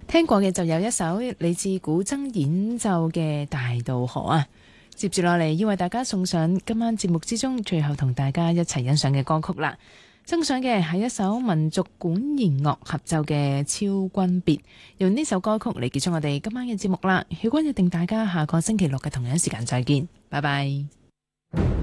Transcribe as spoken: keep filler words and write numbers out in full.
聽過嘅就有一首嚟自古箏演奏嘅《大渡河》啊。接住落嚟要為大家送上今晚節目之中最後同大家一齊欣賞嘅歌曲啦。欣賞嘅係一首民族管弦樂合奏嘅《超君別》，用呢首歌曲嚟結束我哋今晚嘅節目啦。曉君約定大家下個星期六嘅同樣時間再見，拜拜。